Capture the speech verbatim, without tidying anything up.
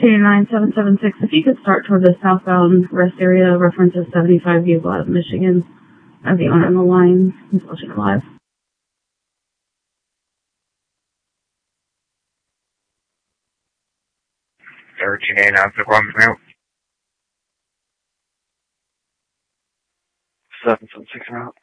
K nine seven seven six, if you could start toward the southbound rest area, reference is seventy-five vehicle out of Michigan. I have the owner on the line. He's watching live. thirteen A nine six one out. seven seven six out.